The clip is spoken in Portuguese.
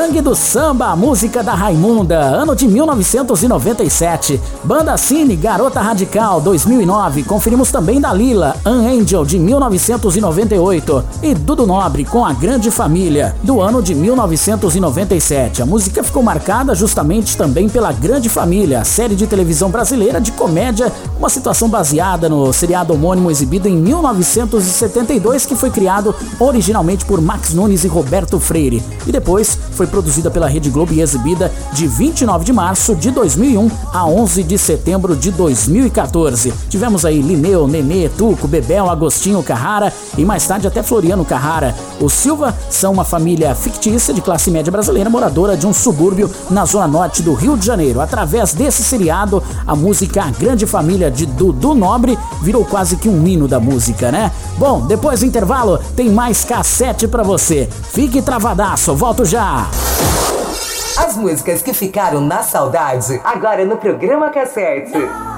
Gangue do Samba, a música da Raimunda, ano de 1997. Banda Cine, Garota Radical, 2009. Conferimos também da Lila, An Angel, de 1998. E Dudu Nobre, com A Grande Família, do ano de 1997. A música ficou marcada justamente também pela Grande Família, a série de televisão brasileira de comédia, uma situação baseada no seriado homônimo exibido em 1972, que foi criado originalmente por Max Nunes e Roberto Freire, e depois foi produzida pela Rede Globo e exibida de 29 de março de 2001 a 11 de setembro de 2014. Tivemos aí Lineu, Nenê, Tuco, Bebel, Agostinho Carrara e mais tarde até Floriano Carrara. Os Silva são uma família fictícia de classe média brasileira moradora de um subúrbio na zona norte do Rio de Janeiro. Através desse seriado, a música A Grande Família de Dudu Nobre virou quase que um hino da música, né? Bom, depois do intervalo tem mais cassete pra você. Fique travadaço, volto já! As músicas que ficaram na saudade, agora no programa Cassete.